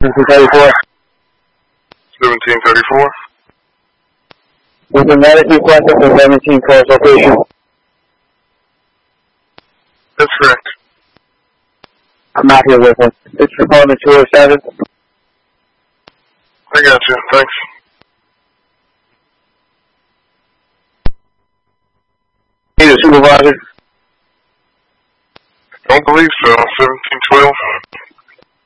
1734. 1734. With the medic requested for 17 close location. That's correct. I'm not here with him. It's Department 207. I got you. Thanks. Need a supervisor? Don't believe so. 1712.